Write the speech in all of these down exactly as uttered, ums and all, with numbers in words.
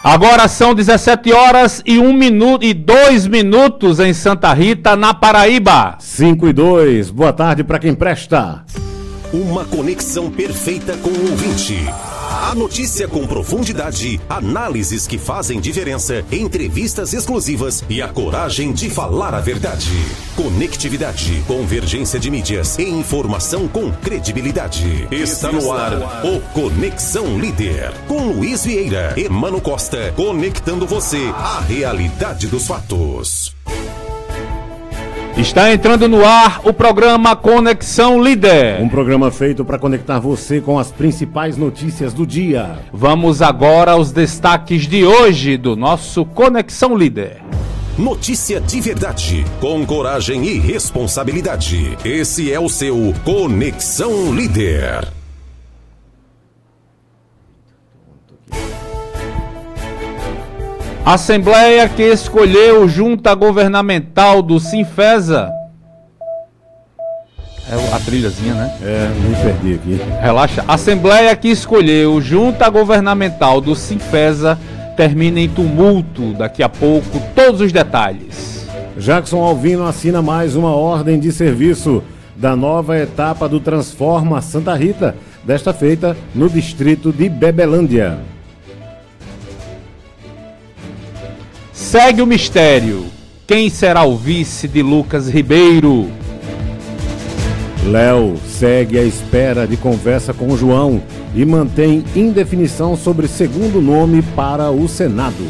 Agora são dezessete horas e um minuto e dois minutos em Santa Rita, na Paraíba. cinco e dois. Boa tarde para quem presta. Uma conexão perfeita com o ouvinte. A notícia com profundidade, análises que fazem diferença, entrevistas exclusivas e a coragem de falar a verdade. Conectividade, convergência de mídias e informação com credibilidade. Está no ar o Conexão Líder, com Luiz Vieira e Mano Costa, conectando você à realidade dos fatos. Está entrando no ar o programa Conexão Líder. Um programa feito para conectar você com as principais notícias do dia. Vamos agora aos destaques de hoje do nosso Conexão Líder. Notícia de verdade, com coragem e responsabilidade. Esse é o seu Conexão Líder. Assembleia que escolheu junta governamental do Sinfesa. É a trilhazinha, né? É, me perdi aqui. Relaxa. Assembleia que escolheu junta governamental do Sinfesa termina em tumulto. Daqui a pouco, todos os detalhes. Jackson Alvino assina mais uma ordem de serviço da nova etapa do Transforma Santa Rita, desta feita no distrito de Bebelândia. Segue o mistério. Quem será o vice de Lucas Ribeiro? Léo segue à espera de conversa com João e mantém indefinição sobre segundo nome para o Senado.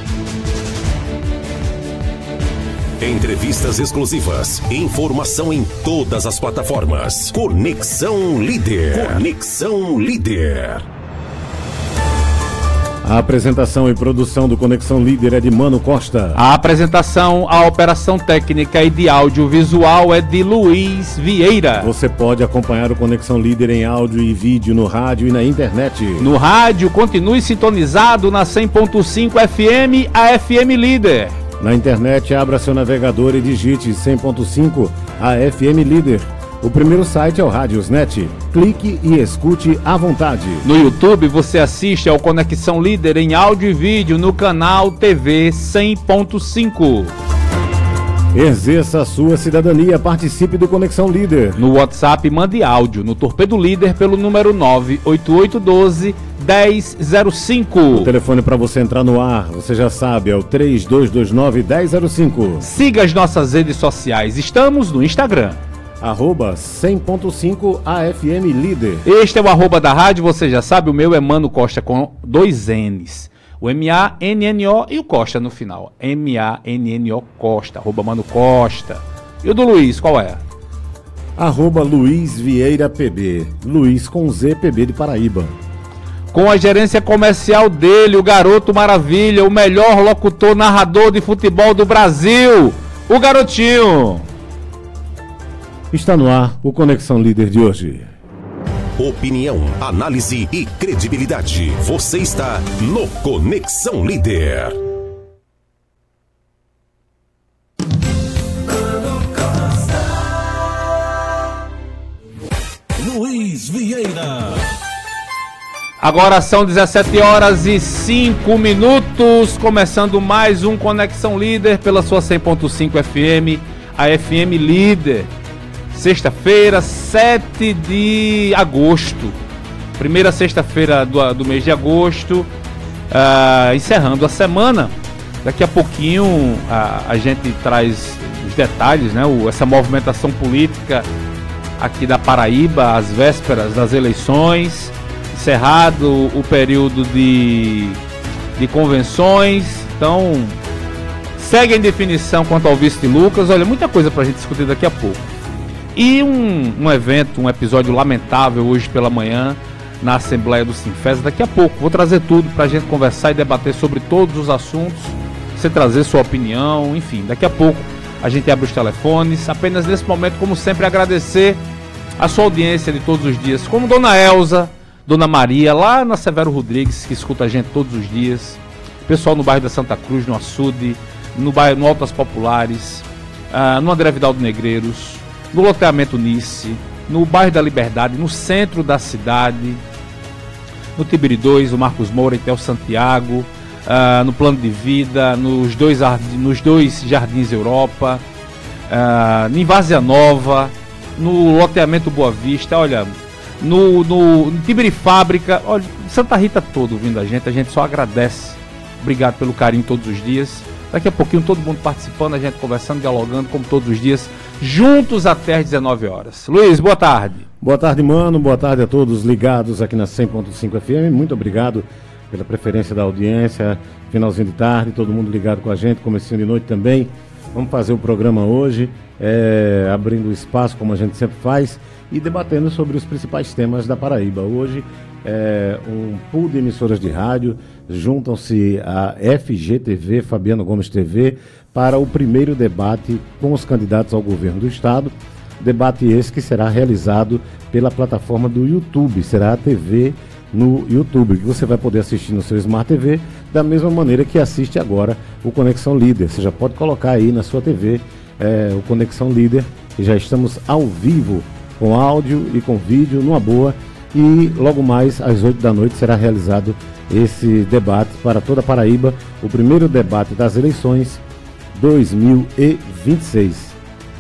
Entrevistas exclusivas, informação em todas as plataformas. Conexão Líder. Conexão Líder. A apresentação e produção do Conexão Líder é de Mano Costa. A apresentação, a operação técnica e de audiovisual é de Luiz Vieira. Você pode acompanhar o Conexão Líder em áudio e vídeo no rádio e na internet. No rádio, continue sintonizado na cem ponto cinco F M, a F M Líder. Na internet, abra seu navegador e digite cem ponto cinco a F M Líder. O primeiro site é o Radiosnet. Clique e escute à vontade. No YouTube você assiste ao Conexão Líder em áudio e vídeo no canal T V cem ponto cinco. Exerça a sua cidadania, participe do Conexão Líder. No WhatsApp mande áudio no Torpedo Líder pelo número nove oito oito um dois um zero zero cinco. O telefone para você entrar no ar, você já sabe, é o três dois dois nove, um zero zero cinco. Siga as nossas redes sociais, estamos no Instagram. Arroba cem ponto cinco A F M Líder. Este é o arroba da rádio, você já sabe, o meu é Mano Costa com dois N's. O M A N N O e o Costa no final. M A N N O Costa, arroba Mano Costa. E o do Luiz, qual é? Arroba Luiz Vieira P B. Luiz com Z, P B de Paraíba. Com a gerência comercial dele, o Garoto Maravilha, o melhor locutor narrador de futebol do Brasil, o Garotinho. Está no ar o Conexão Líder de hoje. Opinião, análise e credibilidade. Você está no Conexão Líder. Luiz Vieira. Agora são dezessete horas e cinco minutos, começando mais um Conexão Líder pela sua cem ponto cinco F M, a F M Líder. Sexta-feira, sete de agosto. Primeira sexta-feira do, do mês de agosto. Uh, encerrando a semana. Daqui a pouquinho uh, a gente traz os detalhes, né? O, essa movimentação política aqui da Paraíba, às vésperas das eleições. Encerrado o período de, de convenções. Então, segue em definição quanto ao vice de Lucas. Olha, muita coisa pra gente discutir daqui a pouco. E um, um evento, um episódio lamentável hoje pela manhã na Assembleia do Sinfesa. Daqui a pouco vou trazer tudo para a gente conversar e debater sobre todos os assuntos, você trazer sua opinião, enfim. Daqui a pouco a gente abre os telefones. Apenas nesse momento, como sempre, agradecer a sua audiência de todos os dias, como Dona Elza, Dona Maria, lá na Severo Rodrigues, que escuta a gente todos os dias. Pessoal no bairro da Santa Cruz, no Açude, no bairro no Altas Populares, uh, no André Vidal do Negreiros, no loteamento Nice, no bairro da Liberdade, no centro da cidade, no Tibiri dois, o Marcos Moura, Etel Santiago, uh, no Plano de Vida, nos dois, nos dois Jardins Europa, uh, em Várzea Nova, no loteamento Boa Vista, olha, no, no, no Tibiri Fábrica, olha, Santa Rita todo ouvindo a gente, a gente só agradece. Obrigado pelo carinho todos os dias. Daqui a pouquinho todo mundo participando, a gente conversando, dialogando, como todos os dias, juntos até às dezenove horas. Luiz, boa tarde. Boa tarde, mano. Boa tarde a todos ligados aqui na cem ponto cinco F M. Muito obrigado pela preferência da audiência. Finalzinho de tarde, todo mundo ligado com a gente, comecinho de noite também. Vamos fazer o programa hoje, é, abrindo espaço, como a gente sempre faz, e debatendo sobre os principais temas da Paraíba. Hoje, é, um pool de emissoras de rádio juntam-se a F G T V, Fabiano Gomes T V, para o primeiro debate com os candidatos ao governo do estado. Debate esse que será realizado pela plataforma do YouTube, será a T V no YouTube, que você vai poder assistir no seu Smart T V, da mesma maneira que assiste agora o Conexão Líder. Você já pode colocar aí na sua T V é, o Conexão Líder, e já estamos ao vivo, com áudio e com vídeo, numa boa, e logo mais às oito da noite será realizado esse debate para toda a Paraíba, o primeiro debate das eleições dois mil e vinte e seis.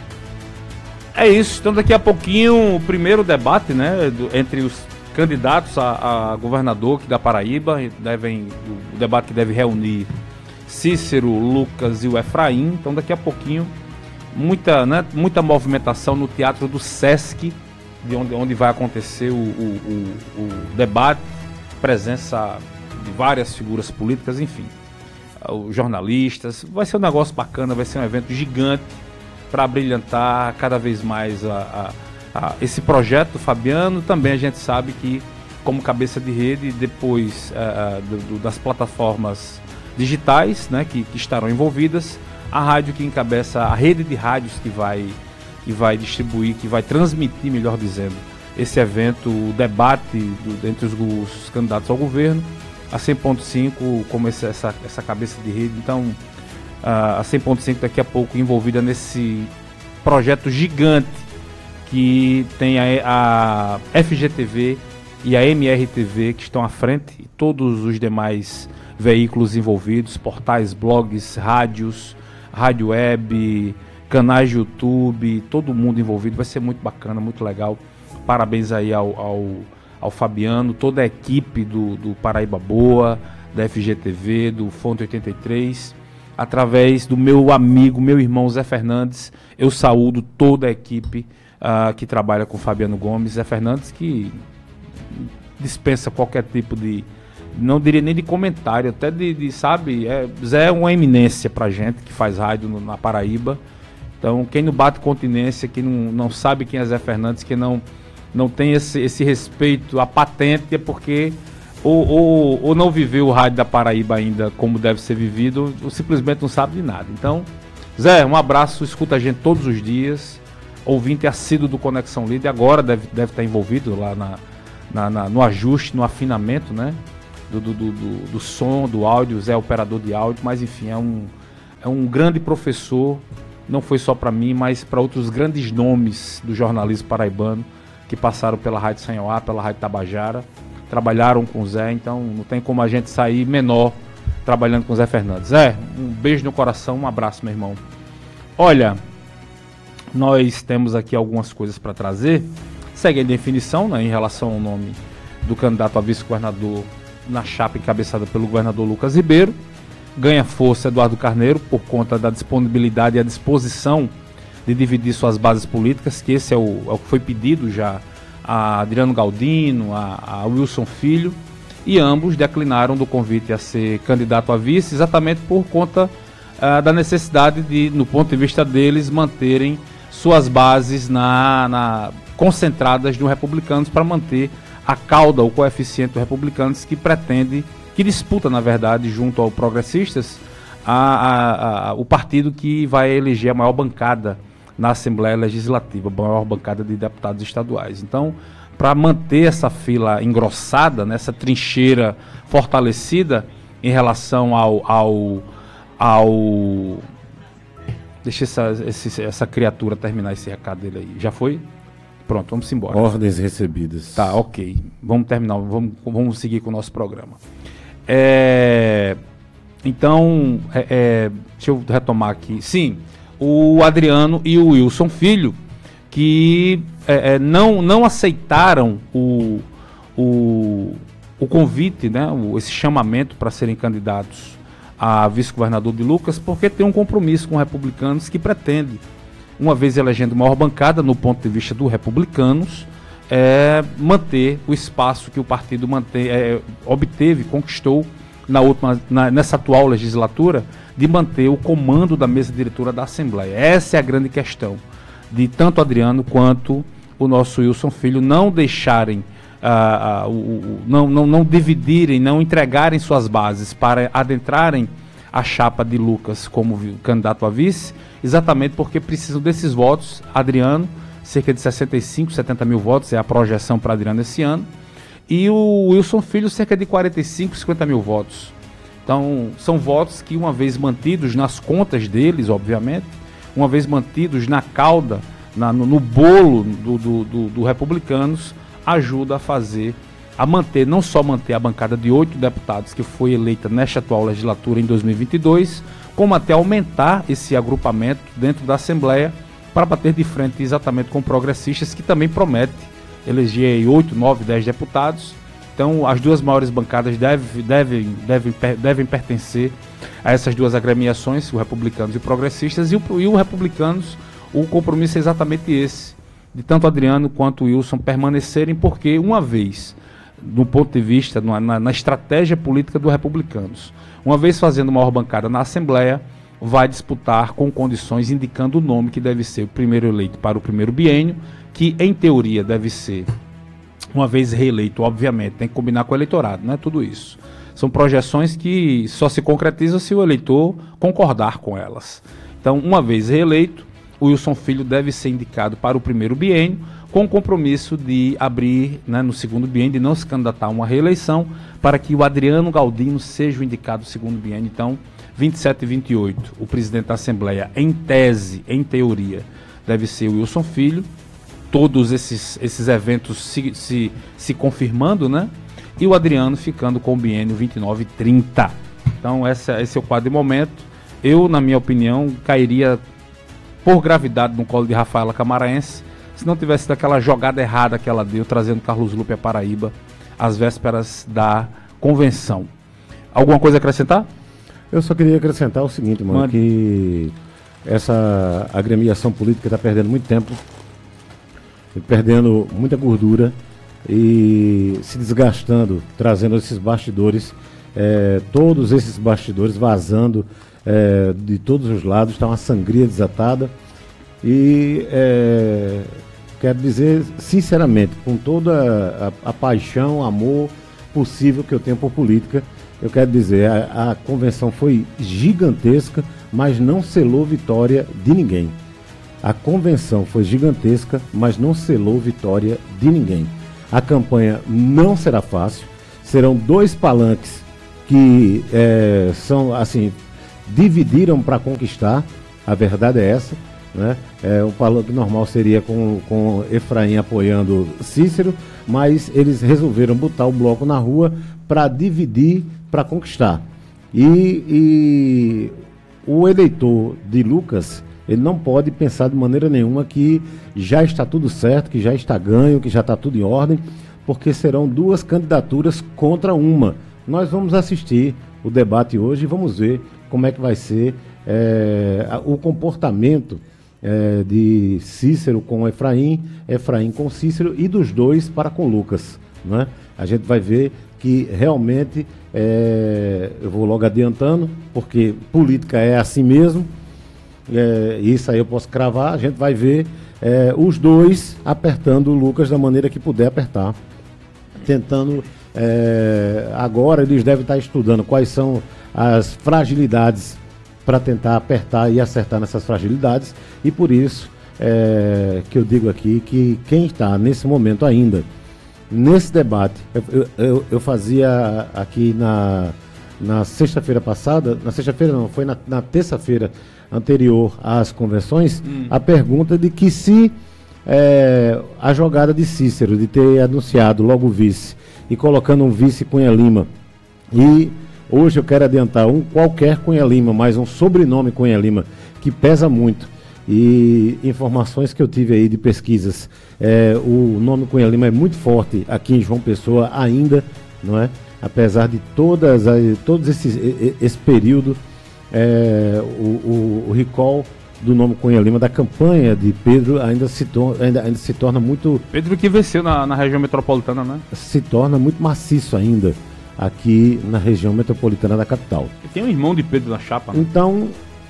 É isso, então daqui a pouquinho o primeiro debate, né, do, entre os candidatos a, a governador aqui da Paraíba, devem, o debate que deve reunir Cícero, Lucas e o Efraim. Então daqui a pouquinho muita, né, muita movimentação no Teatro do Sesc, de onde, onde vai acontecer o, o, o, o debate, presença de várias figuras políticas, enfim, os jornalistas. Vai ser um negócio bacana, vai ser um evento gigante para brilhantar cada vez mais a, a, a esse projeto do Fabiano. Também a gente sabe que, como cabeça de rede, depois uh, do, do, das plataformas digitais, né, que, que estarão envolvidas, a rádio que encabeça, a rede de rádios que vai, que vai distribuir, que vai transmitir, melhor dizendo, esse evento, o debate do, entre os, os candidatos ao governo, a cem ponto cinco como esse, essa, essa cabeça de rede. Então, a cem ponto cinco daqui a pouco envolvida nesse projeto gigante que tem a, a F G T V e a M R T V que estão à frente, e todos os demais veículos envolvidos, portais, blogs, rádios, rádio web, canais de YouTube, todo mundo envolvido. Vai ser muito bacana, muito legal. Parabéns aí ao, ao, ao Fabiano, toda a equipe do, do Paraíba Boa, da F G T V, do Fonte oitenta e três. Através do meu amigo, meu irmão Zé Fernandes, eu saúdo toda a equipe uh, que trabalha com Fabiano Gomes. Zé Fernandes, que dispensa qualquer tipo de, não diria nem de comentário, até de, de sabe, é, Zé é uma eminência pra gente que faz rádio no, na Paraíba. Então, quem não bate continência, quem não, não sabe quem é Zé Fernandes, quem não, não tem esse, esse respeito, a patente, é porque Ou, ou, ou não viveu o rádio da Paraíba ainda como deve ser vivido, ou simplesmente não sabe de nada. Então, Zé, um abraço, escuta a gente todos os dias, ouvinte assíduo do Conexão Líder, agora deve, deve estar envolvido lá na, na, na, no ajuste, no afinamento, né, do, do, do, do som, do áudio. Zé é operador de áudio, mas enfim, é um, é um grande professor, não foi só para mim, mas para outros grandes nomes do jornalismo paraibano que passaram pela Rádio Sanhoá, pela Rádio Tabajara, trabalharam com o Zé, então não tem como a gente sair menor trabalhando com o Zé Fernandes. Zé, um beijo no coração, um abraço, meu irmão. Olha, nós temos aqui algumas coisas para trazer. Segue a definição, né, em relação ao nome do candidato a vice-governador na chapa encabeçada pelo governador Lucas Ribeiro. Ganha força Eduardo Carneiro por conta da disponibilidade e a disposição de dividir suas bases políticas, que esse é o, é o que foi pedido já a Adriano Galdino, a, a Wilson Filho, e ambos declinaram do convite a ser candidato a vice, exatamente por conta uh, da necessidade de, no ponto de vista deles, manterem suas bases na, na, concentradas no Republicanos, para manter a cauda, o coeficiente do Republicanos, que pretende, que disputa, na verdade, junto ao Progressistas, a, a, a, o partido que vai eleger a maior bancada na Assembleia Legislativa, a maior bancada de deputados estaduais. Então, para manter essa fila engrossada, nessa trincheira fortalecida em relação ao... ao, ao deixa essa, esse, essa criatura terminar esse recado dele aí. Já foi? Pronto, vamos embora. Ordens recebidas. Tá, ok. Vamos terminar, vamos, vamos seguir com o nosso programa. É... Então, é, é, deixa eu retomar aqui. Sim, o Adriano e o Wilson Filho, que é, é, não, não aceitaram o, o, o convite, né, o, esse chamamento para serem candidatos a vice-governador de Lucas, porque tem um compromisso com republicanos que pretende, uma vez elegendo maior bancada no ponto de vista dos republicanos, é, manter o espaço que o partido mantém, é, obteve, conquistou na última, na, nessa atual legislatura, de manter o comando da mesa diretora da Assembleia. Essa é a grande questão, de tanto Adriano quanto o nosso Wilson Filho não deixarem, uh, uh, o, o, não, não, não dividirem, não entregarem suas bases para adentrarem a chapa de Lucas como candidato a vice, exatamente porque precisam desses votos. Adriano, cerca de sessenta e cinco, setenta mil votos, é a projeção para Adriano esse ano, e o Wilson Filho, cerca de quarenta e cinco, cinquenta mil votos. Então, são votos que, uma vez mantidos nas contas deles, obviamente, uma vez mantidos na cauda, na, no, no bolo do, do, do, do Republicanos, ajuda a fazer, a manter, não só manter a bancada de oito deputados que foi eleita nesta atual legislatura em dois mil e vinte e dois, como até aumentar esse agrupamento dentro da Assembleia para bater de frente exatamente com progressistas, que também promete eleger oito, nove, dez deputados. Então, as duas maiores bancadas devem, devem, devem, devem pertencer a essas duas agremiações, o Republicanos e o Progressistas, e o, e o Republicanos, o compromisso é exatamente esse, de tanto Adriano quanto o Wilson permanecerem, porque uma vez, do ponto de vista, na, na estratégia política dos Republicanos, uma vez fazendo maior bancada na Assembleia, vai disputar com condições indicando o nome que deve ser o primeiro eleito para o primeiro biênio, que em teoria deve ser, uma vez reeleito, obviamente, tem que combinar com o eleitorado, não é tudo isso. São projeções que só se concretizam se o eleitor concordar com elas. Então, uma vez reeleito, o Wilson Filho deve ser indicado para o primeiro biênio, com o compromisso de abrir, né, no segundo biênio, de não se candidatar a uma reeleição, para que o Adriano Galdino seja o indicado no segundo biênio. Então, vinte e sete e vinte e oito, o presidente da Assembleia, em tese, em teoria, deve ser o Wilson Filho, todos esses, esses eventos se, se, se confirmando, né? E o Adriano ficando com o biênio vinte e nove e trinta. Então, essa, esse é o quadro de momento. Eu, na minha opinião, cairia por gravidade no colo de Rafaela Camaraense, se não tivesse daquela jogada errada que ela deu, trazendo Carlos Lupe a Paraíba às vésperas da convenção. Alguma coisa a acrescentar? Eu só queria acrescentar o seguinte, mano, Mano. que essa agremiação política está perdendo muito tempo, perdendo muita gordura e se desgastando, trazendo esses bastidores, é, todos esses bastidores vazando é, de todos os lados, está uma sangria desatada. E é, quero dizer sinceramente, com toda a, a paixão, amor possível que eu tenho por política, eu quero dizer, a, a convenção foi gigantesca, mas não selou vitória de ninguém. A convenção foi gigantesca, mas não selou vitória de ninguém. A campanha não será fácil, serão dois palanques que é, são, assim, dividiram para conquistar, a verdade é essa, né? É, o palanque normal seria com, com Efraim apoiando Cícero, mas eles resolveram botar o bloco na rua para dividir, para conquistar. E, e o eleitor de Lucas, ele não pode pensar de maneira nenhuma que já está tudo certo, que já está ganho, que já está tudo em ordem, porque serão duas candidaturas contra uma. Nós vamos assistir o debate hoje e vamos ver como é que vai ser é, o comportamento é, de Cícero com Efraim, Efraim com Cícero e dos dois para com Lucas, né? A gente vai ver que realmente, é, eu vou logo adiantando, porque política é assim mesmo, é, isso aí eu posso cravar, a gente vai ver é, os dois apertando o Lucas da maneira que puder apertar, tentando, é, agora eles devem estar estudando quais são as fragilidades para tentar apertar e acertar nessas fragilidades, e por isso é, que eu digo aqui que quem está nesse momento ainda, nesse debate, eu, eu, eu fazia aqui na, na sexta-feira passada, na sexta-feira não, foi na, na terça-feira anterior às convenções, hum. a pergunta de que se é, a jogada de Cícero, de ter anunciado logo o vice, e colocando um vice Cunha Lima, e Hoje eu quero adiantar um qualquer Cunha Lima, mas um sobrenome Cunha Lima, que pesa muito. E informações que eu tive aí de pesquisas, é, o nome Cunha Lima é muito forte aqui em João Pessoa ainda, não é? Apesar de todas, todos esses, esse período, é, o, o, o recall do nome Cunha Lima, da campanha de Pedro, ainda se, tor ainda, ainda se torna muito... Pedro que venceu na, na região metropolitana, né? Se torna muito maciço ainda aqui na região metropolitana da capital. E tem um irmão de Pedro na chapa, né? Então,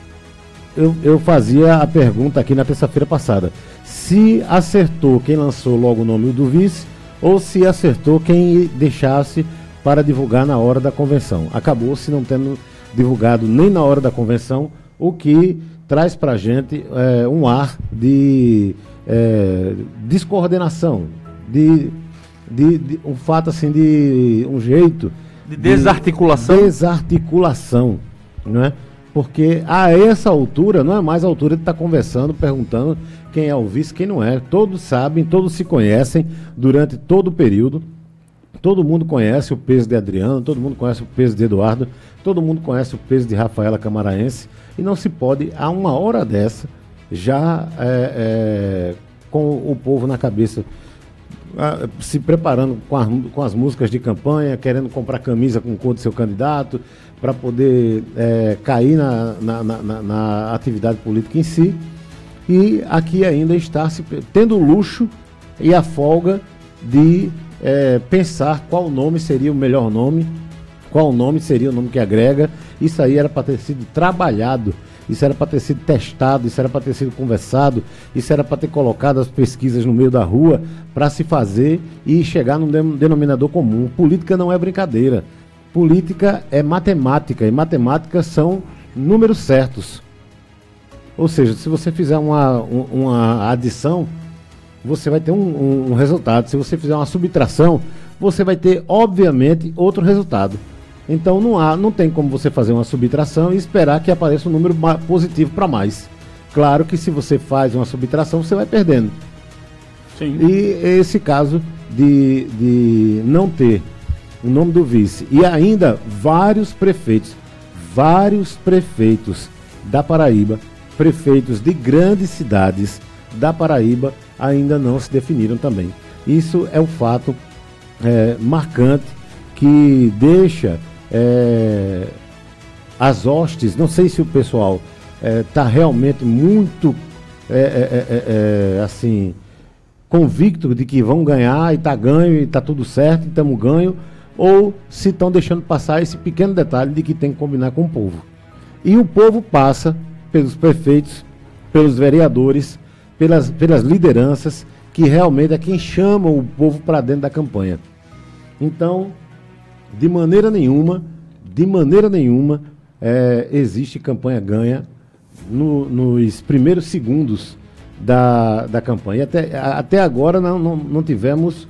eu, eu fazia a pergunta aqui na terça-feira passada. Se acertou quem lançou logo o nome do vice, ou se acertou quem deixasse para divulgar na hora da convenção. Acabou-se não tendo divulgado nem na hora da convenção, o que traz para a gente é, um ar de é, descoordenação, de, de, de um fato assim, de um jeito... De desarticulação. De desarticulação, não é? Porque a essa altura, não é mais a altura de estar conversando, perguntando quem é o vice, quem não é. Todos sabem, todos se conhecem durante todo o período. Todo mundo conhece o peso de Adriano, todo mundo conhece o peso de Eduardo, todo mundo conhece o peso de Rafaela Camaraense. E não se pode, a uma hora dessa, já é, é, com o povo na cabeça, a, se preparando com, a, com as músicas de campanha, querendo comprar camisa com cor do seu candidato, para poder é, cair na, na, na, na atividade política em si. E aqui ainda está se, tendo o luxo e a folga de é, pensar qual nome seria o melhor nome, qual nome seria o nome que agrega. Isso aí era para ter sido trabalhado, isso era para ter sido testado, isso era para ter sido conversado, isso era para ter colocado as pesquisas no meio da rua para se fazer e chegar num denominador comum. Política não é brincadeira. Política é matemática, e matemática são números certos. Ou seja, se você fizer uma, uma adição, você vai ter um, um, um resultado. Se você fizer uma subtração, você vai ter, obviamente, outro resultado. Então não, há, não tem como você fazer uma subtração e esperar que apareça um número positivo para mais. Claro que se você faz uma subtração, você vai perdendo. Sim. E esse caso de, de não ter o nome do vice e ainda vários prefeitos, vários prefeitos da Paraíba, prefeitos de grandes cidades da Paraíba ainda não se definiram também. Isso é um fato é, marcante que deixa é, as hostes, não sei se o pessoal está é, realmente muito é, é, é, é, assim, convicto de que vão ganhar e está ganho e está tudo certo e estamos ganho, ou se estão deixando passar esse pequeno detalhe de que tem que combinar com o povo. E o povo passa pelos prefeitos, pelos vereadores, pelas, pelas lideranças, que realmente é quem chama o povo para dentro da campanha. Então, de maneira nenhuma, de maneira nenhuma, é, existe campanha ganha no, nos primeiros segundos da, da campanha. Até, até agora não, não, não tivemos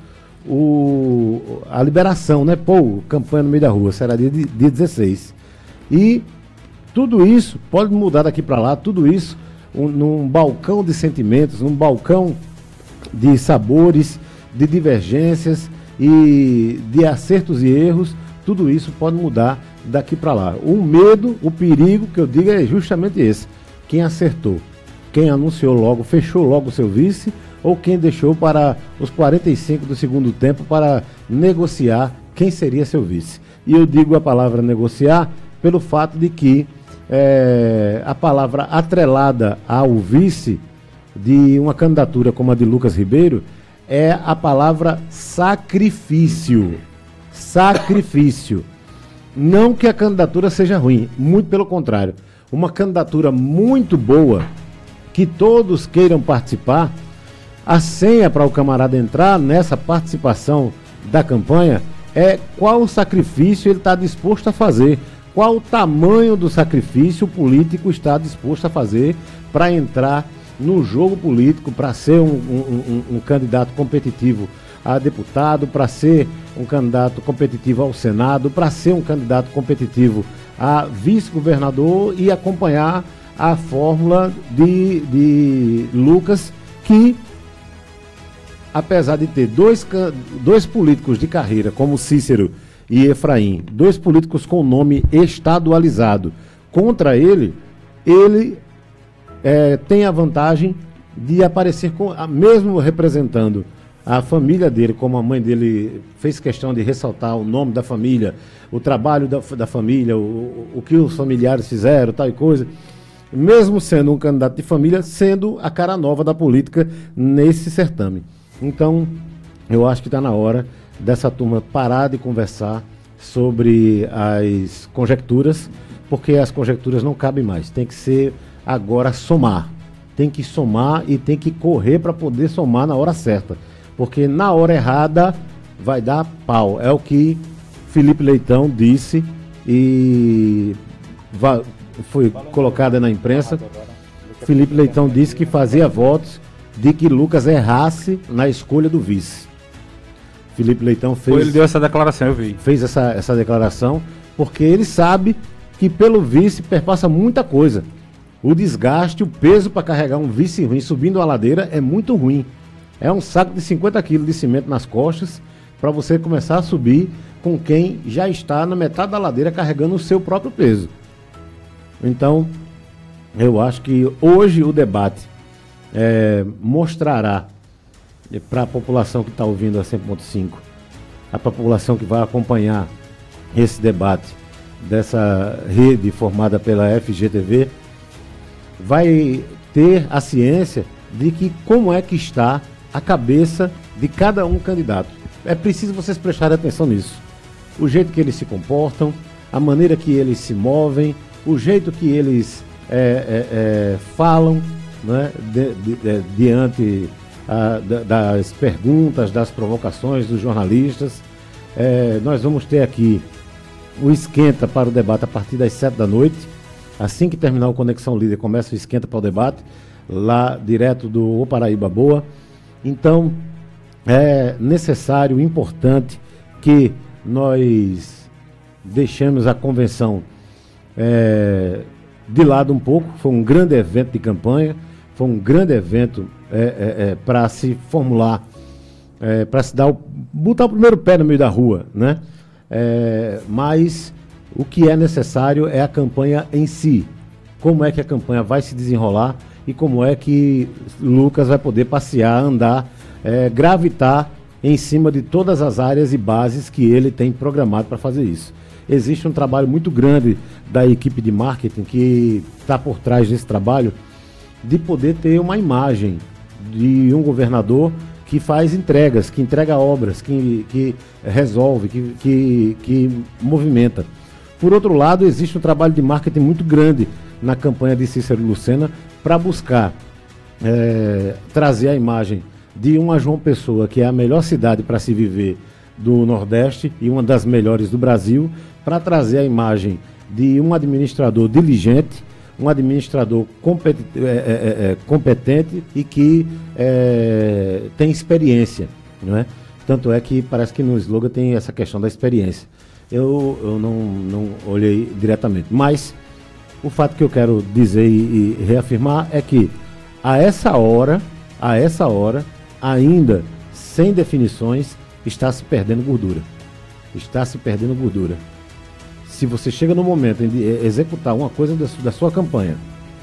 o, a liberação, né? Pô, campanha no meio da rua, será dia, dia dezesseis. E tudo isso pode mudar daqui para lá, tudo isso um, num balcão de sentimentos, num balcão de sabores, de divergências e de acertos e erros, tudo isso pode mudar daqui para lá. O medo, o perigo que eu digo é justamente esse. Quem acertou, quem anunciou logo, fechou logo o seu vice, ou quem deixou para os quarenta e cinco do segundo tempo para negociar quem seria seu vice. E eu digo a palavra negociar pelo fato de que é, a palavra atrelada ao vice de uma candidatura como a de Lucas Ribeiro é a palavra sacrifício. Sacrifício. Não que a candidatura seja ruim, muito pelo contrário. Uma candidatura muito boa, que todos queiram participar. A senha para o camarada entrar nessa participação da campanha é qual o sacrifício ele está disposto a fazer, qual o tamanho do sacrifício o político está disposto a fazer para entrar no jogo político, para ser um, um, um, um candidato competitivo a deputado, para ser um candidato competitivo ao Senado, para ser um candidato competitivo a vice-governador e acompanhar a fórmula de, de Lucas, que apesar de ter dois, dois políticos de carreira, como Cícero e Efraim, dois políticos com nome estadualizado. Contra ele, ele é, tem a vantagem de aparecer, com, mesmo representando a família dele, como a mãe dele fez questão de ressaltar o nome da família, o trabalho da, da família, o, o que os familiares fizeram, tal e coisa, mesmo sendo um candidato de família, sendo a cara nova da política nesse certame. Então, eu acho que está na hora dessa turma parar de conversar sobre as conjecturas, porque as conjecturas não cabem mais. Tem que ser agora somar. Tem que somar e tem que correr para poder somar na hora certa. Porque na hora errada vai dar pau. É o que Felipe Leitão disse e vai, foi colocada na imprensa. Felipe Leitão disse que fazia votos de que Lucas errasse na escolha do vice. Felipe Leitão fez... Ele deu essa declaração, eu vi. Fez essa, essa declaração porque ele sabe que pelo vice perpassa muita coisa. O desgaste, o peso para carregar um vice ruim subindo a ladeira é muito ruim. É um saco de cinquenta quilos de cimento nas costas para você começar a subir com quem já está na metade da ladeira carregando o seu próprio peso. Então, eu acho que hoje o debate é, mostrará para a população que está ouvindo a cem ponto cinco, a população que vai acompanhar esse debate dessa rede formada pela F G T V, vai ter a ciência de que como é que está a cabeça de cada um candidato. É preciso vocês prestarem atenção nisso. O jeito que eles se comportam, a maneira que eles se movem, o jeito que eles é, é, é, falam, né, de, de, de, diante a, da, das perguntas, das provocações dos jornalistas. É, nós vamos ter aqui o esquenta para o debate a partir das sete da noite. Assim que terminar o Conexão Líder, começa o esquenta para o debate, lá direto do O Paraíba Boa. Então, é necessário, importante, que nós deixemos a convenção é, de lado um pouco. Foi um grande evento de campanha, foi um grande evento é, é, é, para se formular, é, para se dar o, botar o primeiro pé no meio da rua, né? É, mas o que é necessário é a campanha em si. Como é que a campanha vai se desenrolar e como é que Lucas vai poder passear, andar, é, gravitar em cima de todas as áreas e bases que ele tem programado para fazer isso. Existe um trabalho muito grande da equipe de marketing que está por trás desse trabalho de poder ter uma imagem de um governador que faz entregas, que entrega obras, que, que resolve, que, que, que movimenta. Por outro lado, existe um trabalho de marketing muito grande na campanha de Cícero Lucena para buscar é, trazer a imagem de uma João Pessoa, que é a melhor cidade para se viver do Nordeste e uma das melhores do Brasil, para trazer a imagem de um administrador diligente, um administrador competente, é, é, é, competente e que é, tem experiência, não é? Tanto é que parece que no slogan tem essa questão da experiência. Eu, eu não, não olhei diretamente, mas o fato que eu quero dizer e, e reafirmar é que a essa hora, a essa hora, ainda sem definições, está se perdendo gordura. Está se perdendo gordura. Se você chega no momento de executar uma coisa da, da sua campanha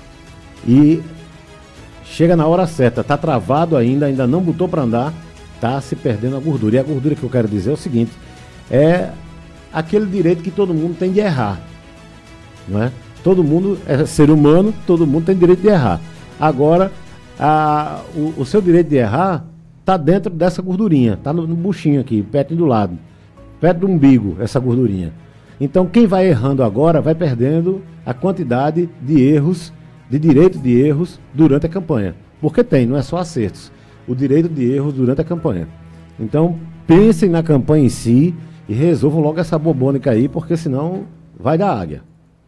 e chega na hora certa, está travado ainda, ainda não botou para andar, está se perdendo a gordura. E a gordura que eu quero dizer é o seguinte, é aquele direito que todo mundo tem de errar, não é? Todo mundo é ser humano, todo mundo tem direito de errar. Agora, a, o, o seu direito de errar está dentro dessa gordurinha, está no, no buchinho aqui, perto do lado, perto do umbigo, essa gordurinha. Então, quem vai errando agora vai perdendo a quantidade de erros, de direito de erros durante a campanha. Porque tem, não é só acertos, o direito de erros durante a campanha. Então, pensem na campanha em si e resolvam logo essa bobônica aí, porque senão vai dar águia.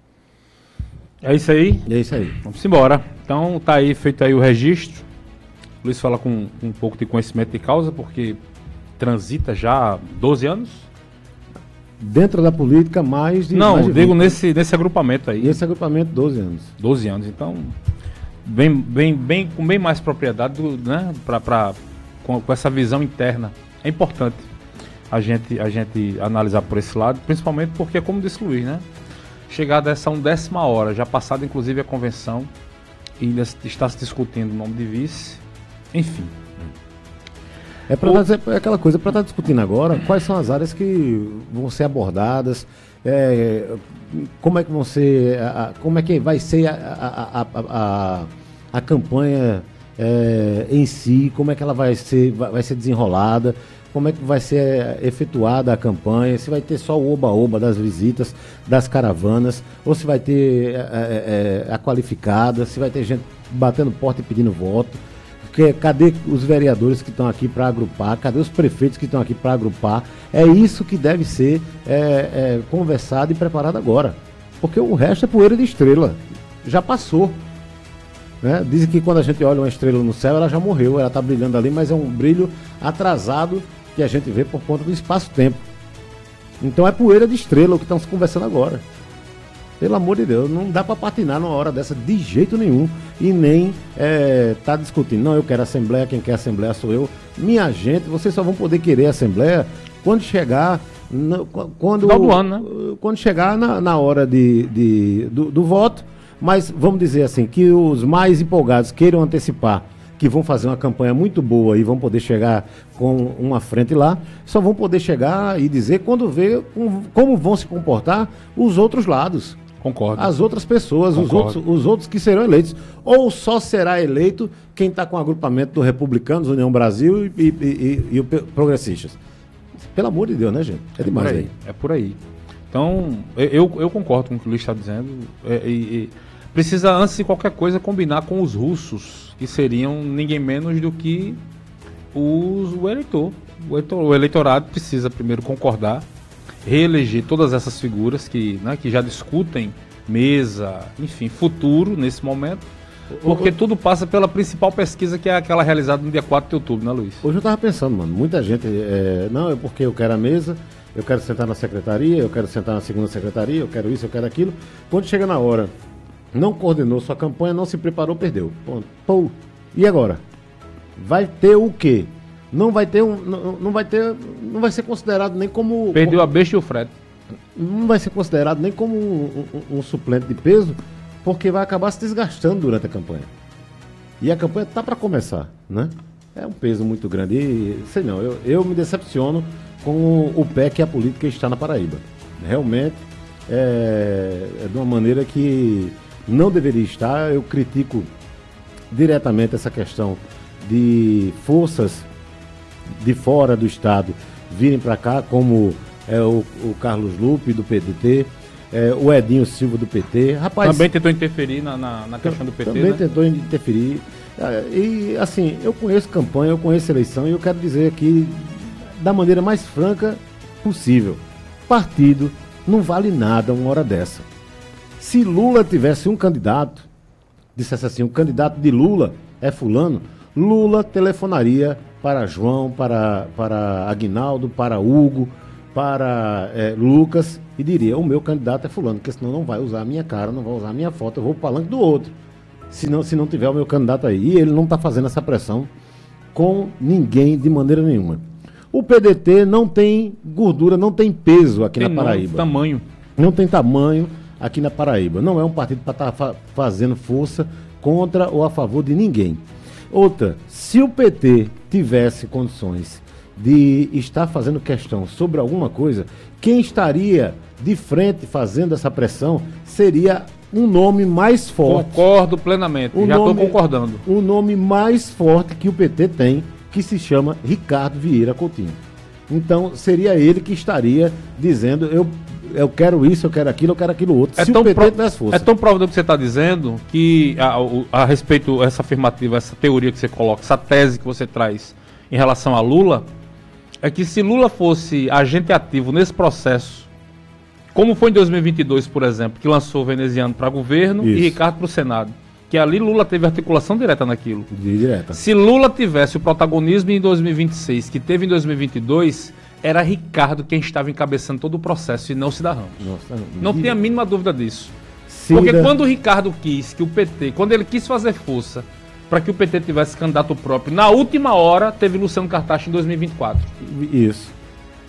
É isso aí? É isso aí. Vamos embora. Então, tá aí, feito aí o registro. O Luiz fala com um pouco de conhecimento de causa, porque transita já há doze anos. Dentro da política, mais de... Não, mais de digo nesse, nesse agrupamento aí. E esse agrupamento, doze anos. doze anos, então, bem, bem, bem, com bem mais propriedade, do, né, pra, pra, com, com essa visão interna. É importante. a gente, a gente analisar por esse lado, principalmente porque, como disse o Luiz, né? Chegada essa undécima hora, já passada inclusive a convenção, e ainda está se discutindo o nome de vice, enfim. É, pra o... é aquela coisa, para estar discutindo agora, quais são as áreas que vão ser abordadas, é, como é que vão ser, a, como é que vai ser a, a, a, a, a campanha é, em si, como é que ela vai ser, vai, vai ser desenrolada, como é que vai ser efetuada a campanha, se vai ter só o oba-oba das visitas, das caravanas, ou se vai ter é, é, a qualificada, se vai ter gente batendo porta e pedindo voto. Porque cadê os vereadores que estão aqui para agrupar? Cadê os prefeitos que estão aqui para agrupar? É isso que deve ser é, é, conversado e preparado agora. Porque o resto é poeira de estrela. Já passou. Né? Dizem que quando a gente olha uma estrela no céu, ela já morreu, ela está brilhando ali, mas é um brilho atrasado que a gente vê por conta do espaço-tempo. Então é poeira de estrela o que estão se conversando agora. Pelo amor de Deus, não dá para patinar numa hora dessa de jeito nenhum e nem é, tá discutindo. Não, eu quero assembleia, quem quer assembleia sou eu. Minha gente, vocês só vão poder querer assembleia quando chegar no, quando, final do ano, né? Quando chegar na, na hora de, de, do, do voto. Mas vamos dizer assim, que os mais empolgados queiram antecipar, que vão fazer uma campanha muito boa e vão poder chegar com uma frente lá, só vão poder chegar e dizer quando ver como, como vão se comportar os outros lados. Concordo. As outras pessoas, os outros, os outros que serão eleitos. Ou só será eleito quem está com o agrupamento do Republicanos, União Brasil e, e, e, e o Progressistas. Pelo amor de Deus, né, gente? É, é demais aí. É por aí. Então, eu, eu concordo com o que o Luiz está dizendo. É, e, e precisa, antes de qualquer coisa, combinar com os russos, que seriam ninguém menos do que os, o eleitor. O, eleitor. o eleitorado precisa primeiro concordar, reeleger todas essas figuras que, né, que já discutem mesa, enfim, futuro nesse momento, porque o, tudo passa pela principal pesquisa, que é aquela realizada no dia quatro de outubro, né, Luiz? Hoje eu estava pensando, mano, muita gente, é, não, é porque eu quero a mesa, eu quero sentar na secretaria, eu quero sentar na segunda secretaria, eu quero isso, eu quero aquilo. Quando chega na hora, não coordenou sua campanha, não se preparou, perdeu. Ponto. Pô, e agora? Vai ter o quê? Não vai ter um, não, não vai ter, não vai ser considerado nem como... Perdeu como, a besta e o frete. Não vai ser considerado nem como um, um, um suplente de peso, porque vai acabar se desgastando durante a campanha. E a campanha tá para começar, né? É um peso muito grande. E, sei não, eu, eu me decepciono com o, o pé que a política está na Paraíba. Realmente, é, é de uma maneira que não deveria estar. Eu critico diretamente essa questão de forças de fora do estado virem para cá, como é, o, o Carlos Lupe do P D T, é, o Edinho Silva do P T. Rapaz, também tentou interferir na, na, na questão do P T, também né? tentou interferir. E assim, eu conheço campanha, eu conheço eleição, e eu quero dizer aqui da maneira mais franca possível: partido não vale nada uma hora dessa. Se Lula tivesse um candidato, dissesse assim, o candidato de Lula é fulano, Lula telefonaria para João, para, para Aguinaldo, para Hugo, para é, Lucas, e diria, o meu candidato é fulano, porque senão não vai usar a minha cara, não vai usar a minha foto, eu vou para o palanque do outro, se não, se não tiver o meu candidato aí. E ele não está fazendo essa pressão com ninguém de maneira nenhuma. O P D T não tem gordura, não tem peso aqui tem na Paraíba. Não, tamanho. Não tem tamanho aqui na Paraíba. Não é um partido para estar tá fa- fazendo força contra ou a favor de ninguém. Outra, se o P T tivesse condições de estar fazendo questão sobre alguma coisa, quem estaria de frente fazendo essa pressão seria um nome mais forte. Concordo plenamente, o já estou nome, concordando. O nome mais forte que o P T tem, que se chama Ricardo Vieira Coutinho. Então, seria ele que estaria dizendo, eu... eu quero isso, eu quero aquilo, eu quero aquilo outro. É se tão o P T pro... tivesse força. É tão provável que você está dizendo que a, a, a respeito essa afirmativa, essa teoria que você coloca, essa tese que você traz em relação a Lula, é que se Lula fosse agente ativo nesse processo, como foi em dois mil e vinte e dois, por exemplo, que lançou o veneziano para governo isso. E Ricardo para o Senado, que ali Lula teve articulação direta naquilo. Direta. Se Lula tivesse o protagonismo em dois mil e vinte e seis, que teve em dois mil e vinte e dois... era Ricardo quem estava encabeçando todo o processo e não Cida Ramos. Nossa, não tem a mínima dúvida disso. Cida... Porque quando o Ricardo quis que o P T, quando ele quis fazer força para que o P T tivesse candidato próprio, na última hora teve Luciano Cartacho em dois mil e vinte e quatro. Isso.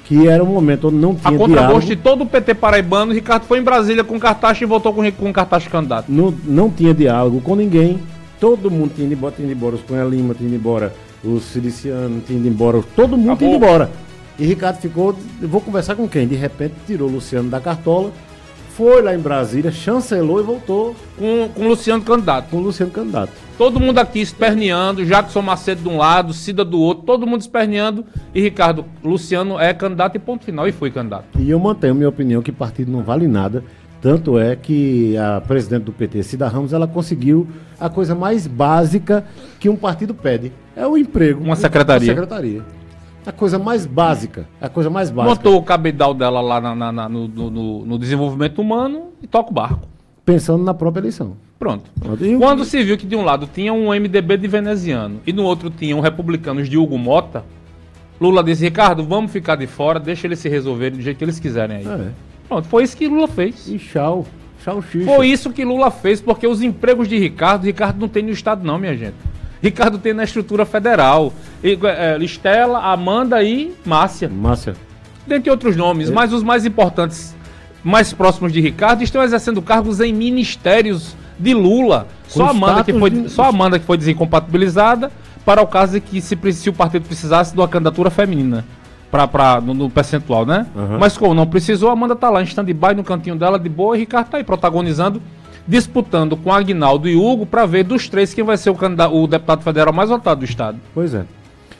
que era um momento onde não tinha a contragosto diálogo. de todo o P T paraibano, o Ricardo foi em Brasília com cartaz e voltou com, com cartaz candidato. Não, não tinha diálogo com ninguém, todo mundo tinha ido embora, tinha ido embora os Cunha Lima, tinha ido embora os Cilicianos, tinha ido embora, todo mundo tinha ido embora. E Ricardo ficou, vou conversar com quem? De repente tirou o Luciano da cartola, foi lá em Brasília, chancelou e voltou Com, com o Luciano candidato. com o Luciano candidato. Todo mundo aqui esperneando, Jackson Macedo de um lado, Cida do outro, todo mundo esperneando. E Ricardo, Luciano é candidato e ponto final, e foi candidato. E eu mantenho minha opinião que partido não vale nada. Tanto é que a presidente do P T, Cida Ramos, ela conseguiu a coisa mais básica que um partido pede. É o emprego. Uma secretaria. Uma secretaria. A coisa mais básica. A coisa mais básica. Montou o cabedal dela lá na, na, na, no, no, no desenvolvimento humano e toca o barco. Pensando na própria eleição. Pronto. E o Quando que- se viu que de um lado tinha um M D B de veneziano e no outro tinha um republicanos de Hugo Mota, Lula disse, Ricardo, vamos ficar de fora, deixa eles se resolverem do jeito que eles quiserem aí. É. Pronto, foi isso que Lula fez. E tchau. Tchau, xixa. Foi isso que Lula fez, porque os empregos de Ricardo, Ricardo não tem no Estado não, minha gente. Ricardo tem na estrutura federal. E, é, Estela, Amanda e Márcia. Márcia. Dentre outros nomes, É. mas os mais importantes, mais próximos de Ricardo, estão exercendo cargos em ministérios de Lula. Só Com Amanda, que status foi, de- só Amanda que foi desincompatibilizada para o caso de que se, pre- se o partido precisasse de uma candidatura feminina. Pra, pra, no, no percentual, né? Uhum. Mas como não precisou, a Amanda tá lá em stand-by no cantinho dela de boa e Ricardo tá aí protagonizando, disputando com Aguinaldo e Hugo para ver dos três quem vai ser o, candidato, o deputado federal mais votado do estado. Pois é.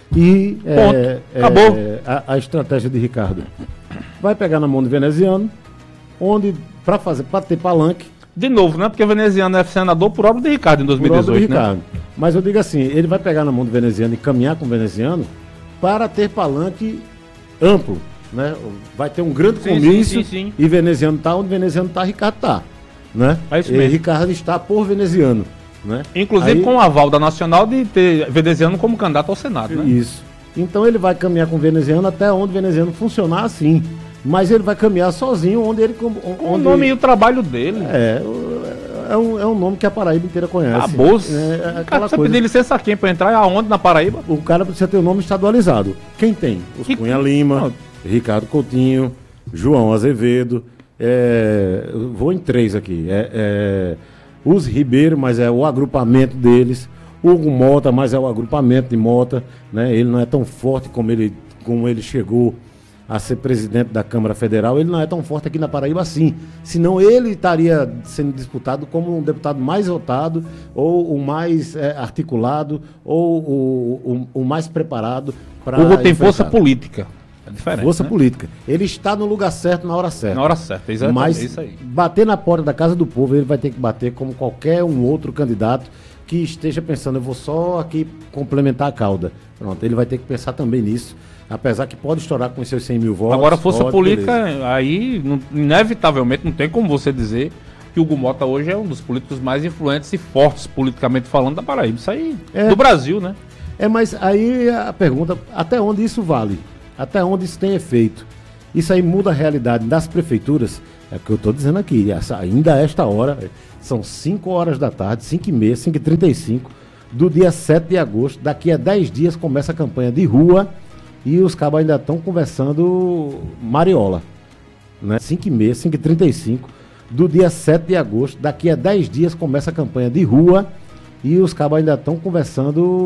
E Ponto. é, é, Acabou. a, a estratégia de Ricardo vai pegar na mão do veneziano, onde, para fazer, para ter palanque, De novo, né? Porque o veneziano é senador por obra de Ricardo em dois mil e por obra dezoito, do né? Ricardo. Mas eu digo assim, ele vai pegar na mão do veneziano e caminhar com o veneziano para ter palanque amplo, né? Vai ter um grande Sim, comício sim, sim, sim. e veneziano tá onde veneziano tá, Ricardo tá, né? É isso E mesmo. Ricardo está por veneziano, né? Inclusive Aí- com o aval da Nacional de ter veneziano como candidato ao Senado, né? Isso. Então ele vai caminhar com o veneziano até onde o veneziano funcionar assim. Mas ele vai caminhar sozinho onde ele. O Onde nome e o trabalho dele. É, o- é um, é um nome que a Paraíba inteira conhece. Acabou. É, é Cara, aquela você coisa. pedir licença a quem pra entrar? Aonde na Paraíba? O cara precisa ter o nome estadualizado. Quem tem? Os Que- Cunha Lima, Ricardo Coutinho, João Azevedo. é, eu vou em três aqui. É, é, os Ribeiro, mas é o agrupamento deles. Hugo Mota, mas é o agrupamento de Mota. Né? Ele não é tão forte como ele, como ele chegou a ser presidente da Câmara Federal. Ele não é tão forte aqui na Paraíba assim. Senão ele estaria sendo disputado como um deputado mais votado, ou o mais é, articulado, ou o, o, o mais preparado para. Hugo tem força política. É diferente. Força né? política. Ele está no lugar certo na hora certa. Na hora certa, exatamente. Mas é isso aí. bater na porta da casa do povo, ele vai ter que bater como qualquer um outro candidato que esteja pensando, eu vou só aqui complementar a cauda. Pronto, ele vai ter que pensar também nisso, apesar que pode estourar com os seus cem mil votos. Agora, força pode, política, beleza. aí, não- inevitavelmente, não tem como você dizer que o Hugo Mota hoje é um dos políticos mais influentes e fortes, politicamente falando, da Paraíba. Isso aí, É. do Brasil, né? É, mas aí a pergunta, até onde isso vale? Até onde isso tem efeito? Isso aí muda a realidade das prefeituras? É o que eu estou dizendo aqui, essa, ainda a esta hora, são cinco horas da tarde, cinco e meia, cinco e trinta e cinco, do dia sete de agosto, daqui a dez dias começa a campanha de rua e os cabos ainda estão conversando mariola. Né? cinco e meia, cinco e trinta e cinco, do dia sete de agosto, daqui a dez dias começa a campanha de rua e os cabos ainda estão conversando